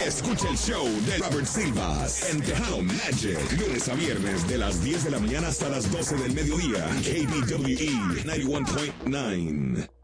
Escucha el show de Robert Silvas en Tejano Magic, lunes a viernes de las 10 de la mañana hasta las 12 del mediodía. KBWE 91.9.